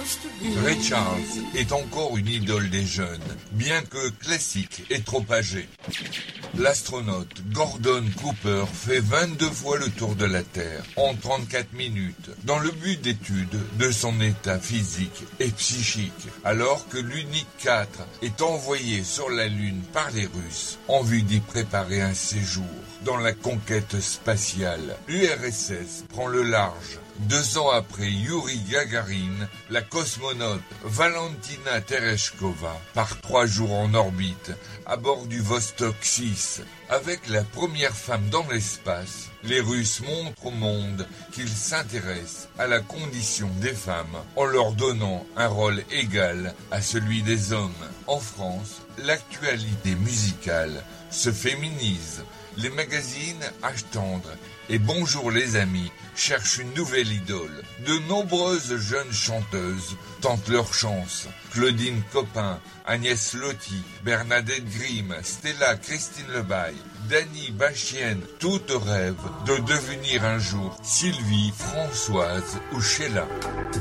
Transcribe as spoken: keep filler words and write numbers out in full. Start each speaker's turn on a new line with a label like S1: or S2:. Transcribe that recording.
S1: Ray Charles est encore une idole des jeunes, bien que classique et trop âgé. L'astronaute Gordon Cooper fait vingt-deux fois le tour de la Terre en trente-quatre minutes, dans le but d'étude de son état physique et psychique, alors que l'Unique quatre est envoyé sur la Lune par les Russes en vue d'y préparer un séjour dans la conquête spatiale. L'U R S S prend le large. Deux ans après Yuri Gagarin, la cosmonaute Valentina Tereshkova part trois jours en orbite à bord du Vostok six. Avec la première femme dans l'espace, les Russes montrent au monde qu'ils s'intéressent à la condition des femmes en leur donnant un rôle égal à celui des hommes. En France, l'actualité musicale se féminise. Les magazines Âge tendre et Bonjour les amis cherchent une nouvelle idole. De nombreuses jeunes chanteuses tentent leur chance. Claudine Copin, Agnès Lotti, Bernadette Grimm, Stella Christine Lebaille, Dany Bachienne, toutes rêvent de devenir un jour Sylvie, Françoise ou Sheila.